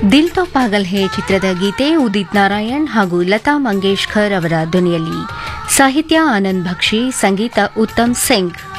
ದಿಲ್ ತೋ ಪಾಗಲ್ ಹೇ ಚಿತ್ರದ ಗೀತೆ ಉದಿತ್ ನಾರಾಯಣ್ ಹಾಗೂ ಲತಾ ಮಂಗೇಶ್ಕರ್ ಅವರ ಧ್ವನಿಯಲ್ಲಿ, ಸಾಹಿತ್ಯ ಆನಂದ್ ಭಕ್ಷಿ, ಸಂಗೀತ ಉತ್ತಮ್ ಸಿಂಗ್.